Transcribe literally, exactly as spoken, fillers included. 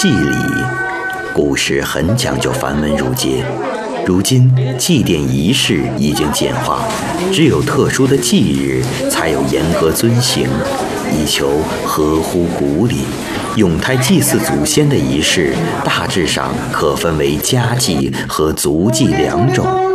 祭礼。古时很讲究繁文缛节，如今祭奠仪式已经简化，只有特殊的忌日才有严格遵行，以求合乎古礼。咏台祭祀祖先的仪式大致上可分为家祭和族祭两种。